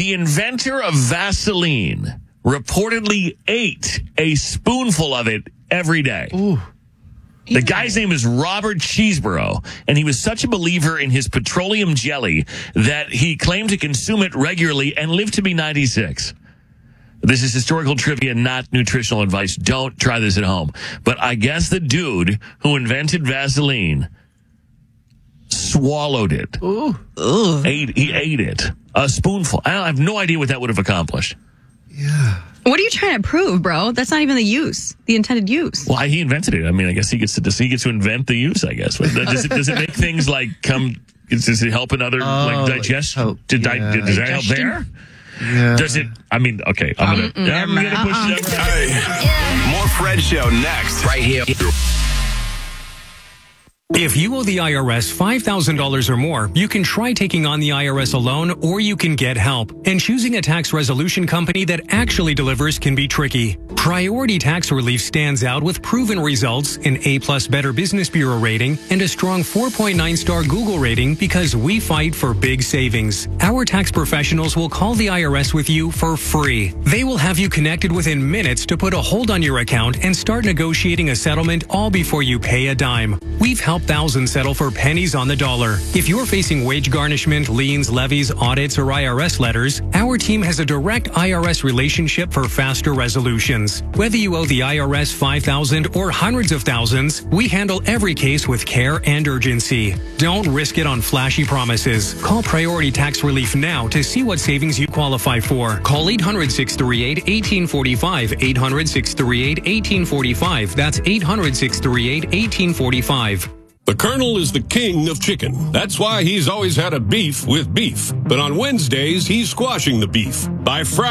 The inventor of Vaseline reportedly ate a spoonful of it every day. Ooh. The guy's name is Robert Cheeseborough, and he was such a believer in his petroleum jelly that he claimed to consume it regularly and lived to be 96. This is historical trivia, not nutritional advice. Don't try this at home. But I guess the dude who invented Vaseline swallowed it. Ooh. He ate it. A spoonful. I have no idea what that would have accomplished. Yeah. What are you trying to prove, bro? That's not even the intended use. Well, he invented it. I mean, I guess he gets to invent the use, I guess. Does it make things like does it help another digest? Does that help there? Yeah. Does it? I mean, okay. I'm gonna push it up. More Fred Show next. Right here. If you owe the IRS $5,000 or more, you can try taking on the IRS alone, or you can get help. And choosing a tax resolution company that actually delivers can be tricky. Priority Tax Relief stands out with proven results, an A+ Better Business Bureau rating, and a strong 4.9-star Google rating because we fight for big savings. Our tax professionals will call the IRS with you for free. They will have you connected within minutes to put a hold on your account and start negotiating a settlement all before you pay a dime. We've helped thousands settle for pennies on the dollar. If you're facing wage garnishment, liens, levies, audits, or IRS letters, our team has a direct IRS relationship for faster resolutions. Whether you owe the IRS $5,000 or hundreds of thousands, we handle every case with care and urgency. Don't risk it on flashy promises. Call Priority Tax Relief now to see what savings you qualify for. Call 800-638-1845. 800-638-1845. That's 800-638-1845. The Colonel is the king of chicken. That's why he's always had a beef with beef. But on Wednesdays, he's squashing the beef. By Friday,